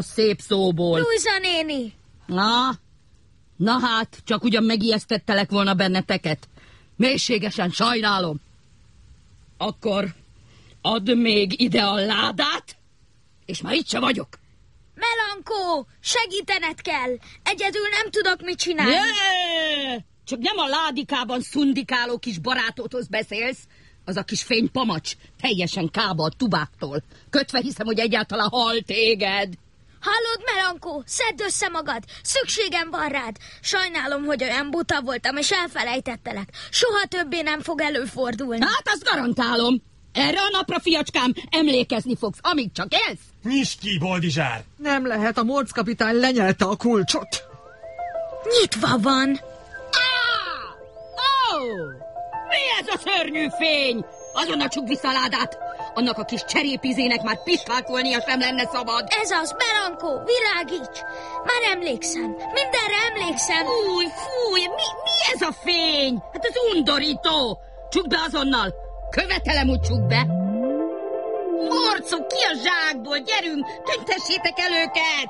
szép szóból. Lujza néni! Na hát, csak ugyan megijesztettelek volna benneteket. Mélységesen sajnálom. Akkor add még ide a ládát, és már itt se vagyok. Melankó, segítened kell. Egyedül nem tudok mit csinálni. Csak nem a ládikában szundikáló kis barátodhoz beszélsz. Az a kis fénypamacs teljesen kábalt tubáktól. Kötve hiszem, hogy egyáltalán hal téged. Hallod, Melankó, szedd össze magad. Szükségem van rád. Sajnálom, hogy olyan buta voltam, és elfelejtettelek. Soha többé nem fog előfordulni. Hát azt garantálom. Erre a napra, fiacskám, emlékezni fogsz, amíg csak élsz. Nyisd ki, Boldizsár! Nem lehet, a morckapitány lenyelte a kulcsot. Nyitva van. Mi ez a szörnyű fény? Azonnal csukd vissza a ládát. Annak a kis cserépizének már pislákolnia sem lenne szabad. Ez az, Melankó, világíts! Már emlékszem, mindenre emlékszem. Fúj, mi ez a fény? Hát ez undorító. Csukd be azonnal. Követelem, hogy csukd be. Morcok, ki a zsákból, gyerünk, tüntessétek el őket.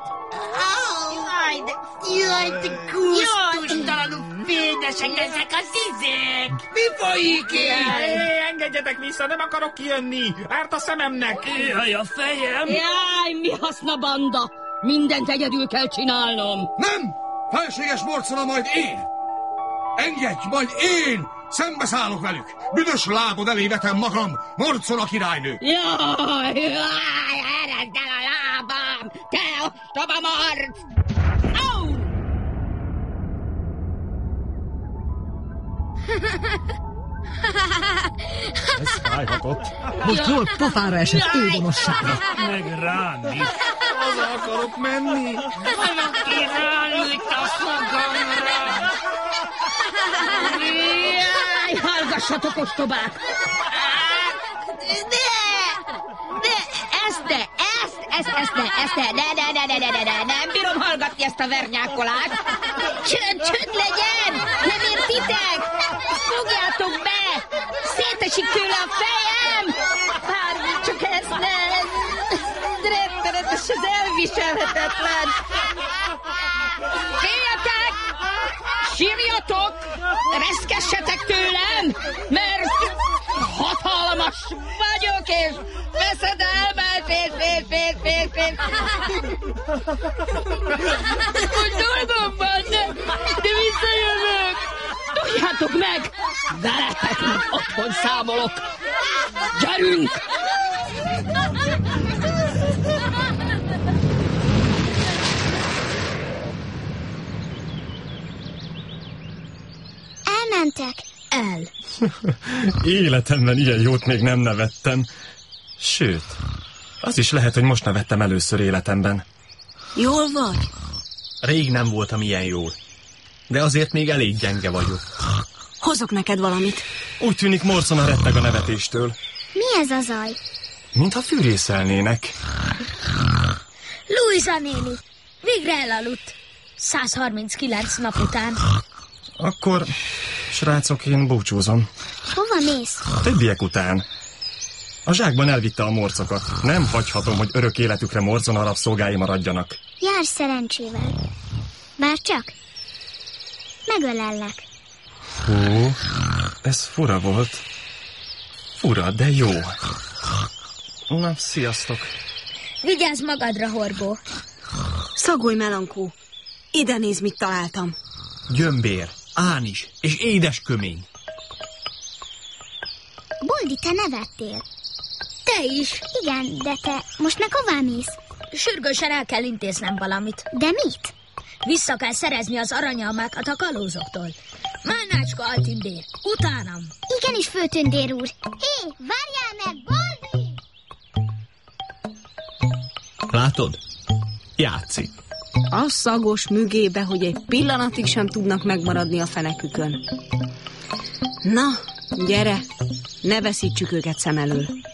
Jaj, de gusztustalanul fényesek ezek az izék! Mi folyik itt? Engedjetek vissza, nem akarok kijönni! Árt a szememnek! Jaj, a fejem! Jaj, mi haszna banda! Mindent egyedül kell csinálnom. Nem! Felséges Morcona, majd én! Engedj, majd én! Szembeszállok velük! Büdös lábod elé vetem magam, Morcona királynő! Jaj, eresd el a lábam! Te ostoba marc! Au! Ez fájhatott. Most jól pofára esett őgonossága. Meg rám is. Haza akarok menni. Valaki rálőtt a fogamra! Jaj, hallgassatok, ostobák! Nem bírom hallgatni ezt a vernyákolást. Csönd legyen! Nem értitek? Fogjátok be! Szétesik tőle a fejem! Bármi, csak ez nem! Rettenetes, ez elviselhetetlen! Féljetek! Sírjatok! Reszkessetek tőlem! Mert hatalmas vagyok, és veszedelmes, és... Úgy dolgom van, de visszajövök! Tudjátok meg! Veletek meg otthon számolok! Gyerünk! Elmentek? El. Életemben ilyen jót még nem nevettem. Sőt, az is lehet, hogy most nevettem először életemben. Jól vagy? Rég nem voltam ilyen jól. De azért még elég gyenge vagyok. Hozok neked valamit. Úgy tűnik, Morcona retteg a nevetéstől. Mi ez a zaj? Mintha fűrészelnének. Lujza néni, végre elaludt. 139 nap után. Akkor, srácok, én búcsúzom. Hova mész? A többiek után. A zsákban elvitte a morcokat. Nem hagyhatom, hogy örök életükre Morcona rabszolgái maradjanak. Járj szerencsével. Bár csak. Megölellek. Hú, ez fura volt. Fura, de jó. Na, sziasztok. Vigyázz magadra, Horgó. Szagolj, Melankó. Ide nézd, mit találtam. Gyömbér, ánis és édes kömény. Boldi, te nevettél. Te is. Igen, de te most meg hová mész? Sürgősen el kell intéznem valamit. De mit? Vissza kell szerezni az aranyalmákat a kalózoktól. Málnácska altündér, utánam. Igenis, főtündér úr. Hé, várjál meg, Boldi! Látod? Játszik. A szagos mügébe, hogy egy pillanatig sem tudnak megmaradni a fenekükön. Na, gyere, ne veszítsük őket szem elől.